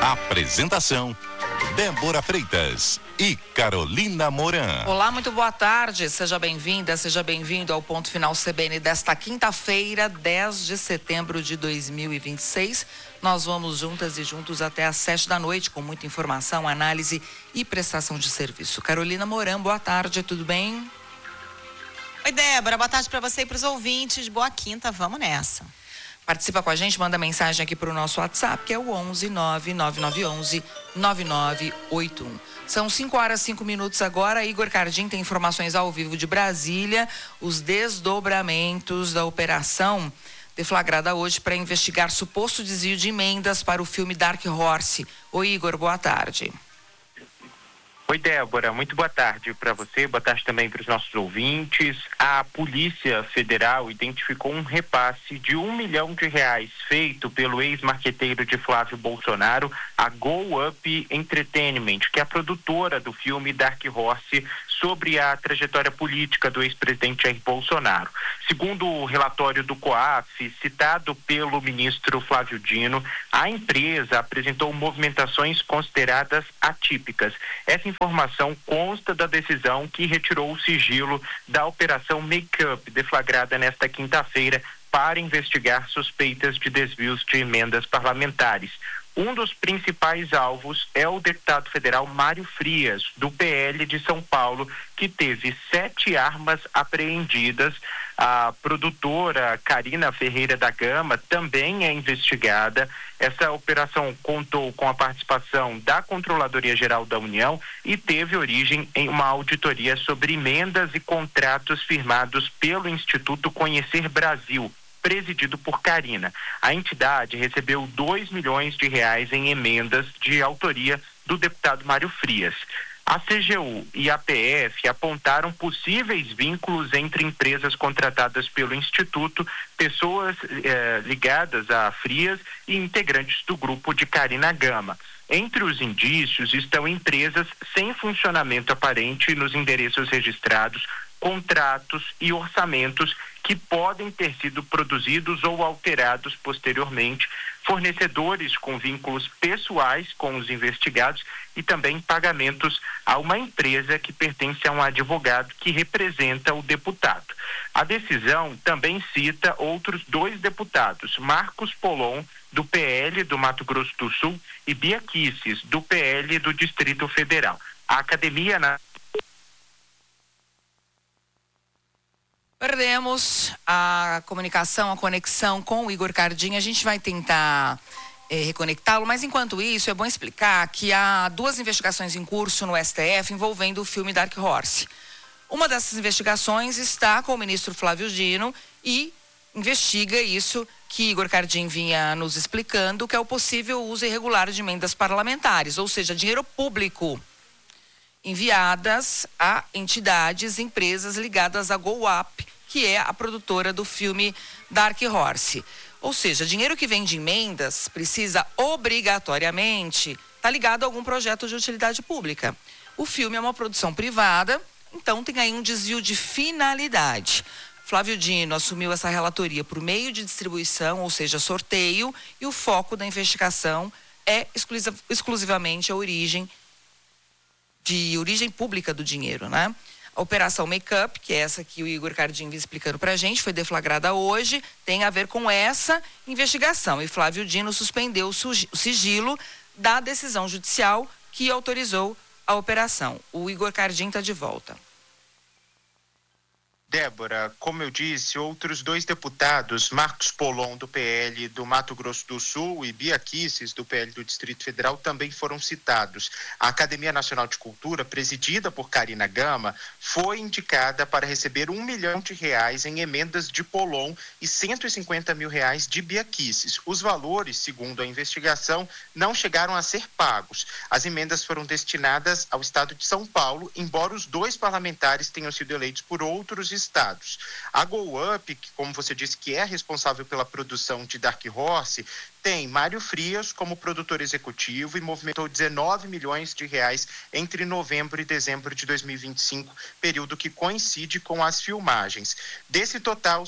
Apresentação: Débora Freitas e Carolina Moran. Olá, muito boa tarde. Seja bem-vinda, seja bem-vindo ao Ponto Final CBN desta quinta-feira, 10 de setembro de 2026. Nós vamos juntas e juntos até às 7 da noite com muita informação, análise e prestação de serviço. Carolina Moran, boa tarde, tudo bem? Oi, Débora, boa tarde para você e para os ouvintes. Boa quinta, vamos nessa. Participa com a gente, manda mensagem aqui para o nosso WhatsApp, que é o 11-9911-9981. São 5h05 agora. Igor Cardim tem informações ao vivo de Brasília. Os desdobramentos da operação deflagrada hoje para investigar suposto desvio de emendas para o filme Dark Horse. Oi, Igor, boa tarde. Oi, Débora, muito boa tarde para você, boa tarde também para os nossos ouvintes. A Polícia Federal identificou um repasse de R$1 milhão feito pelo ex-marqueteiro de Flávio Bolsonaro, a Go Up Entertainment, que é a produtora do filme Dark Horse, sobre a trajetória política do ex-presidente Jair Bolsonaro. Segundo o relatório do COAF, citado pelo ministro Flávio Dino, a empresa apresentou movimentações consideradas atípicas. Essa informação consta da decisão que retirou o sigilo da Operação Make-up, deflagrada nesta quinta-feira, para investigar suspeitas de desvios de emendas parlamentares. Um dos principais alvos é o deputado federal Mário Frias, do PL de São Paulo, que teve 7 armas apreendidas. A produtora Karina Ferreira da Gama também é investigada. Essa operação contou com a participação da Controladoria Geral da União e teve origem em uma auditoria sobre emendas e contratos firmados pelo Instituto Conhecer Brasil, presidido por Karina. A entidade recebeu R$2 milhões em emendas de autoria do deputado Mário Frias. A CGU e a PF apontaram possíveis vínculos entre empresas contratadas pelo Instituto, pessoas ligadas a Frias e integrantes do grupo de Karina Gama. Entre os indícios estão empresas sem funcionamento aparente nos endereços registrados, contratos e orçamentos que podem ter sido produzidos ou alterados posteriormente, fornecedores com vínculos pessoais com os investigados e também pagamentos a uma empresa que pertence a um advogado que representa o deputado. A decisão também cita outros 2 deputados, Marcos Polon, do PL do Mato Grosso do Sul, e Bia Kicis, do PL do Distrito Federal. A Academia Perdemos a comunicação, a conexão com o Igor Cardim. A gente vai tentar reconectá-lo, mas enquanto isso é bom explicar que há 2 investigações em curso no STF envolvendo o filme Dark Horse. Uma dessas investigações está com o ministro Flávio Dino e investiga isso que Igor Cardim vinha nos explicando, que é o possível uso irregular de emendas parlamentares, ou seja, dinheiro público enviadas a entidades, empresas ligadas à Go Up, que é a produtora do filme Dark Horse. Ou seja, dinheiro que vem de emendas precisa obrigatoriamente estar ligado a algum projeto de utilidade pública. O filme é uma produção privada, então tem aí um desvio de finalidade. Flávio Dino assumiu essa relatoria por meio de distribuição, ou seja, sorteio, e o foco da investigação é exclusivamente a origem pública do dinheiro, né? A Operação Make-up, que é essa que o Igor Cardim vem explicando pra gente, foi deflagrada hoje, tem a ver com essa investigação. E Flávio Dino suspendeu o sigilo da decisão judicial que autorizou a operação. O Igor Cardim está de volta. Débora, como eu disse, outros 2 deputados, Marcos Polon, do PL do Mato Grosso do Sul, e Bia Kicis, do PL do Distrito Federal, também foram citados. A Academia Nacional de Cultura, presidida por Karina Gama, foi indicada para receber R$1 milhão em emendas de Polon e R$150 mil de Bia Kicis. Os valores, segundo a investigação, não chegaram a ser pagos. As emendas foram destinadas ao estado de São Paulo, embora os 2 parlamentares tenham sido eleitos por outros estados. A Go Up, que, como você disse, que é responsável pela produção de Dark Horse, tem Mário Frias como produtor executivo e movimentou 19 milhões de reais entre novembro e dezembro de 2025, período que coincide com as filmagens. Desse total,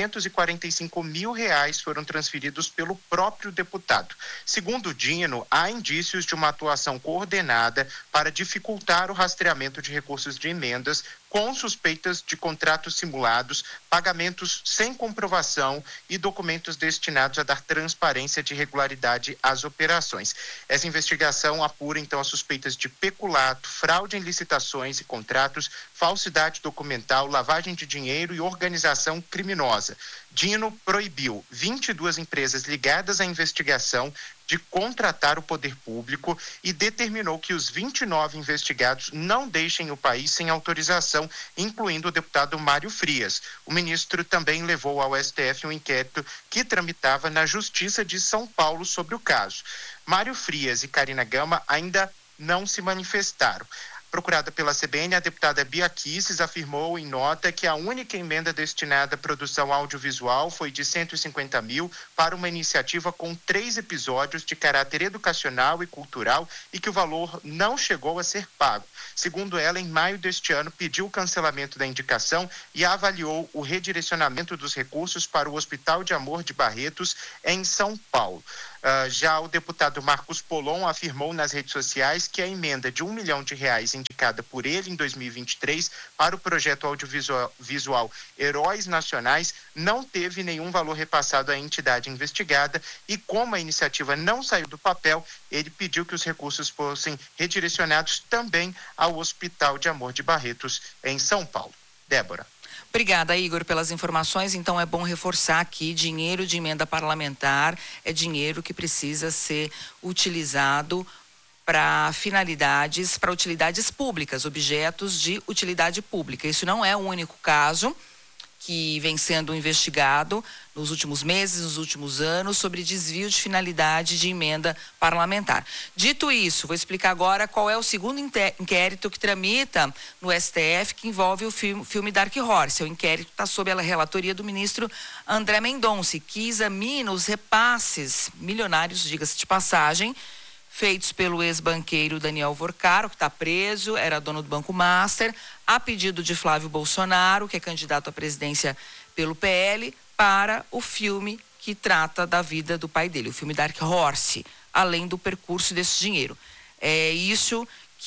645 mil reais foram transferidos pelo próprio deputado. Segundo Dino, há indícios de uma atuação coordenada para dificultar o rastreamento de recursos de emendas com suspeitas de contratos simulados, pagamentos sem comprovação e documentos destinados a dar transparência de regularidade às operações. Essa investigação apura, então, as suspeitas de peculato, fraude em licitações e contratos, falsidade documental, lavagem de dinheiro e organização criminosa. Dino proibiu 22 empresas ligadas à investigação de contratar o poder público e determinou que os 29 investigados não deixem o país sem autorização, incluindo o deputado Mário Frias. O ministro também levou ao STF um inquérito que tramitava na Justiça de São Paulo sobre o caso. Mário Frias e Karina Gama ainda não se manifestaram. Procurada pela CBN, a deputada Bia Kicis afirmou em nota que a única emenda destinada à produção audiovisual foi de 150 mil para uma iniciativa com 3 episódios de caráter educacional e cultural e que o valor não chegou a ser pago. Segundo ela, em maio deste ano, pediu o cancelamento da indicação e avaliou o redirecionamento dos recursos para o Hospital de Amor de Barretos, em São Paulo. Já o deputado Marcos Polon afirmou nas redes sociais que a emenda de R$1 milhão indicada por ele em 2023 para o projeto audiovisual Heróis Nacionais não teve nenhum valor repassado à entidade investigada e, como a iniciativa não saiu do papel, ele pediu que os recursos fossem redirecionados também ao Hospital de Amor de Barretos, em São Paulo. Débora. Obrigada, Igor, pelas informações. Então, é bom reforçar aqui, dinheiro de emenda parlamentar é dinheiro que precisa ser utilizado para finalidades, para utilidades públicas, objetos de utilidade pública. Isso não é o único caso que vem sendo investigado nos últimos meses, nos últimos anos, sobre desvio de finalidade de emenda parlamentar. Dito isso, vou explicar agora qual é o segundo inquérito que tramita no STF, que envolve o filme Dark Horse. O inquérito está sob a relatoria do ministro André Mendonça, que examina os repasses milionários, diga-se de passagem, feitos pelo ex-banqueiro Daniel Vorcaro, que está preso, era dono do Banco Master, a pedido de Flávio Bolsonaro, que é candidato à presidência pelo PL, para o filme que trata da vida do pai dele, o filme Dark Horse, além do percurso desse dinheiro. É isso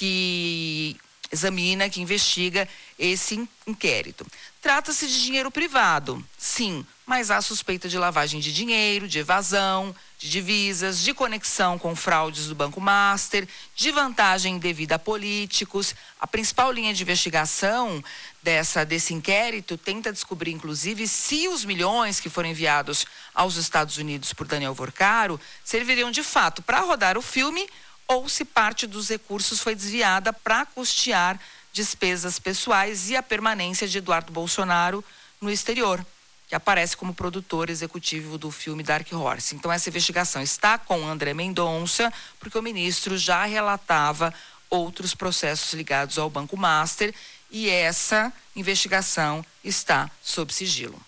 que examina, que investiga esse inquérito. Trata-se de dinheiro privado, sim, mas há suspeita de lavagem de dinheiro, de evasão, de divisas, de conexão com fraudes do Banco Master, de vantagem indevida a políticos. A principal linha de investigação desse inquérito tenta descobrir, inclusive, se os milhões que foram enviados aos Estados Unidos por Daniel Vorcaro serviriam de fato para rodar o filme ou se parte dos recursos foi desviada para custear despesas pessoais e a permanência de Eduardo Bolsonaro no exterior, que aparece como produtor executivo do filme Dark Horse. Então, essa investigação está com André Mendonça, porque o ministro já relatava outros processos ligados ao Banco Master e essa investigação está sob sigilo.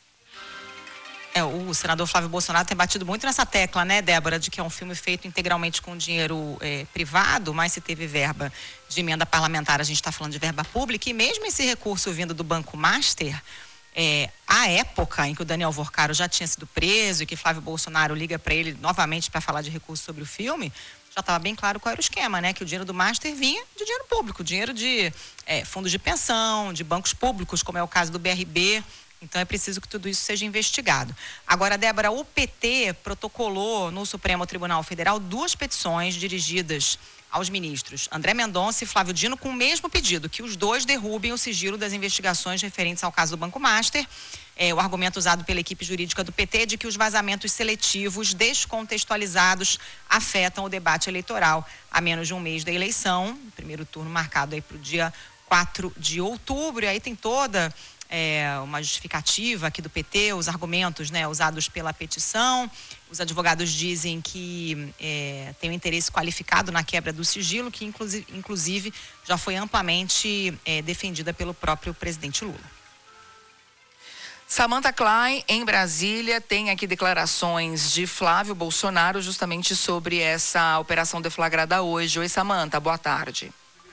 O senador Flávio Bolsonaro tem batido muito nessa tecla, né, Débora, de que é um filme feito integralmente com dinheiro privado, mas se teve verba de emenda parlamentar, a gente está falando de verba pública, e mesmo esse recurso vindo do Banco Master, a época em que o Daniel Vorcaro já tinha sido preso e que Flávio Bolsonaro liga para ele novamente para falar de recurso sobre o filme, já estava bem claro qual era o esquema, né? Que o dinheiro do Master vinha de dinheiro público, dinheiro de fundos de pensão, de bancos públicos, como é o caso do BRB. Então, é preciso que tudo isso seja investigado. Agora, Débora, o PT protocolou no Supremo Tribunal Federal 2 petições dirigidas aos ministros André Mendonça e Flávio Dino com o mesmo pedido, que os dois derrubem o sigilo das investigações referentes ao caso do Banco Master. O argumento usado pela equipe jurídica do PT é de que os vazamentos seletivos descontextualizados afetam o debate eleitoral a menos de um mês da eleição, o primeiro turno marcado aí para o dia 4 de outubro, e aí tem toda uma justificativa aqui do PT, os argumentos, né, usados pela petição. Os advogados dizem que tem um interesse qualificado na quebra do sigilo, que inclusive já foi amplamente defendida pelo próprio presidente Lula. Samantha Klein, em Brasília, tem aqui declarações de Flávio Bolsonaro justamente sobre essa operação deflagrada hoje. Oi, Samantha, boa tarde.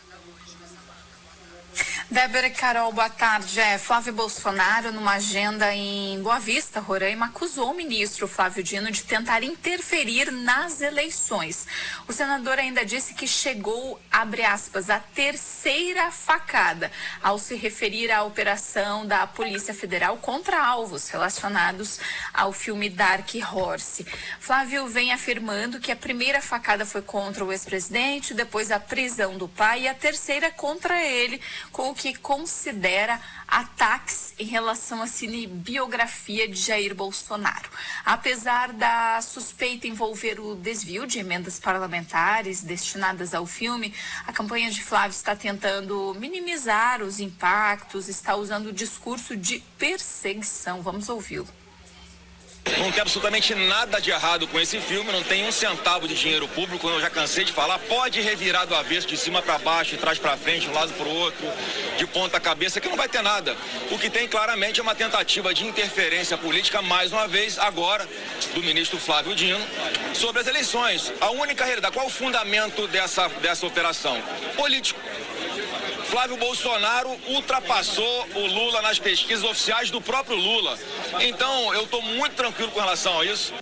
Débora e Carol, boa tarde. Flávio Bolsonaro, numa agenda em Boa Vista, Roraima, acusou o ministro Flávio Dino de tentar interferir nas eleições. O senador ainda disse que chegou, abre aspas, a terceira facada, ao se referir à operação da Polícia Federal contra alvos relacionados ao filme Dark Horse. Flávio vem afirmando que a primeira facada foi contra o ex-presidente, depois a prisão do pai e a terceira contra ele, com o que considera ataques em relação à cinebiografia de Jair Bolsonaro. Apesar da suspeita envolver o desvio de emendas parlamentares destinadas ao filme, a campanha de Flávio está tentando minimizar os impactos, está usando o discurso de perseguição. Vamos ouvi-lo. Não tem absolutamente nada de errado com esse filme, não tem um centavo de dinheiro público, como eu já cansei de falar. Pode revirar do avesso, de cima para baixo, de trás para frente, de um lado para o outro, de ponta cabeça, que não vai ter nada. O que tem claramente é uma tentativa de interferência política, mais uma vez, agora, do ministro Flávio Dino, sobre as eleições. A única realidade, qual é o fundamento dessa operação? Político. Flávio Bolsonaro ultrapassou o Lula nas pesquisas oficiais do próprio Lula. Então, eu estou muito tranquilo com relação a isso.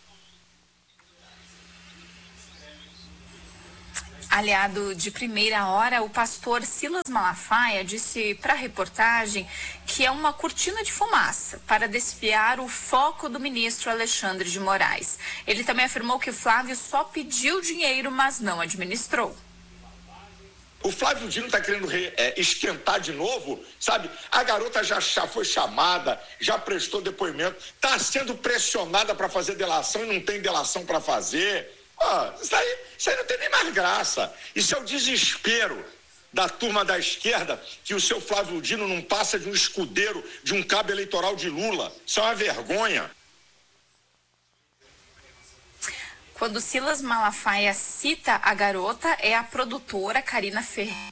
Aliado de primeira hora, o pastor Silas Malafaia disse para a reportagem que é uma cortina de fumaça para desviar o foco do ministro Alexandre de Moraes. Ele também afirmou que Flávio só pediu dinheiro, mas não administrou. O Flávio Dino está querendo esquentar de novo, sabe? A garota já foi chamada, já prestou depoimento, está sendo pressionada para fazer delação e não tem delação para fazer. Isso aí não tem nem mais graça. Isso é o desespero da turma da esquerda, que o seu Flávio Dino não passa de um escudeiro, de um cabo eleitoral de Lula. Isso é uma vergonha. Quando Silas Malafaia cita a garota, é a produtora Karina Ferreira.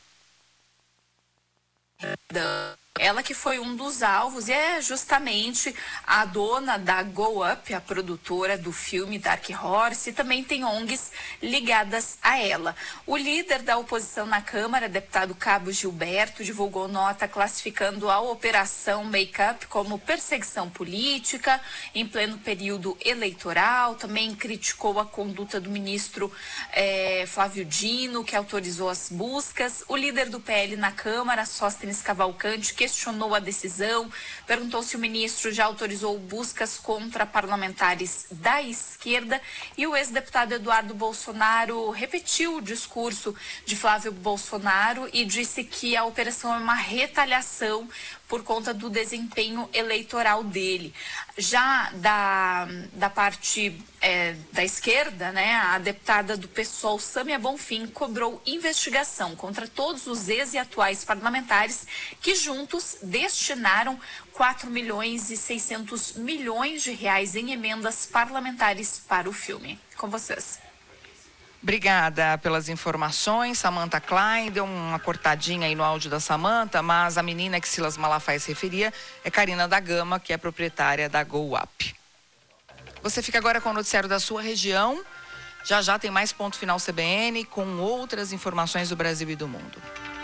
Ela que foi um dos alvos e é justamente a dona da Go Up, a produtora do filme Dark Horse, e também tem ONGs ligadas a ela. O líder da oposição na Câmara, deputado Cabo Gilberto, divulgou nota classificando a operação Make-up como perseguição política em pleno período eleitoral. Também criticou a conduta do ministro Flávio Dino, que autorizou as buscas. O líder do PL na Câmara, Sóstenes Cavalcante, questionou a decisão, perguntou se o ministro já autorizou buscas contra parlamentares da esquerda, e o ex-deputado Eduardo Bolsonaro repetiu o discurso de Flávio Bolsonaro e disse que a operação é uma retaliação por conta do desempenho eleitoral dele. Já da parte da esquerda, né, a deputada do PSOL, Sâmia Bonfim, cobrou investigação contra todos os ex e atuais parlamentares que juntos destinaram 4.600.000.000 de reais em emendas parlamentares para o filme. Com vocês. Obrigada pelas informações, Samantha Klein. Deu uma cortadinha aí no áudio da Samantha, mas a menina que Silas Malafaia se referia é Karina da Gama, que é proprietária da Go Up. Você fica agora com o noticiário da sua região. Já tem mais Ponto Final CBN com outras informações do Brasil e do mundo.